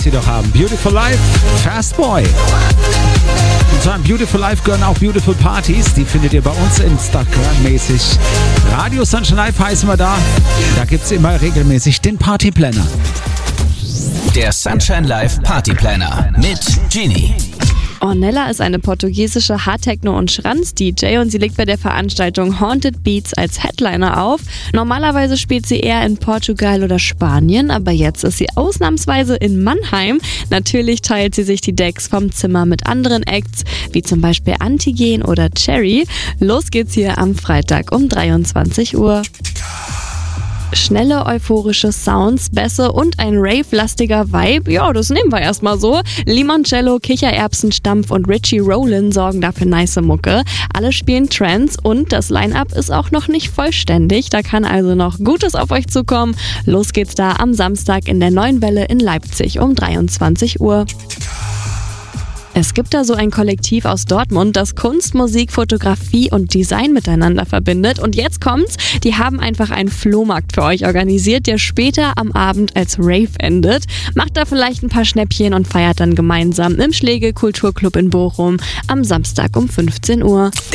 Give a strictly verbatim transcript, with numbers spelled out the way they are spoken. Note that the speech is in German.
sie doch haben. Beautiful Life, Fast Boy. Und zu einem Beautiful Life gehören auch Beautiful Parties. Die findet ihr bei uns Instagram-mäßig. Radio Sunshine Live heißen wir da. Da gibt es immer regelmäßig den Partyplanner. Der Sunshine Live Partyplanner mit Genie. Ornella ist eine portugiesische Hardtechno- und Schranz-D J und sie legt bei der Veranstaltung Haunted Beats als Headliner auf. Normalerweise spielt sie eher in Portugal oder Spanien, aber jetzt ist sie ausnahmsweise in Mannheim. Natürlich teilt sie sich die Decks vom Zimmer mit anderen Acts, wie zum Beispiel Antigen oder Cherry. Los geht's hier am Freitag um dreiundzwanzig Uhr. Schnelle, euphorische Sounds, Bässe und ein Rave-lastiger Vibe, ja, das nehmen wir erstmal so. Limoncello, Kichererbsenstampf und Richie Rowland sorgen dafür nice Mucke. Alle spielen Trance und das Line-Up ist auch noch nicht vollständig. Da kann also noch Gutes auf euch zukommen. Los geht's da am Samstag in der Neuen Welle in Leipzig um dreiundzwanzig Uhr. Es gibt da so ein Kollektiv aus Dortmund, das Kunst, Musik, Fotografie und Design miteinander verbindet. Und jetzt kommt's, die haben einfach einen Flohmarkt für euch organisiert, der später am Abend als Rave endet. Macht da vielleicht ein paar Schnäppchen und feiert dann gemeinsam im Schlegel Kulturclub in Bochum am Samstag um fünfzehn Uhr.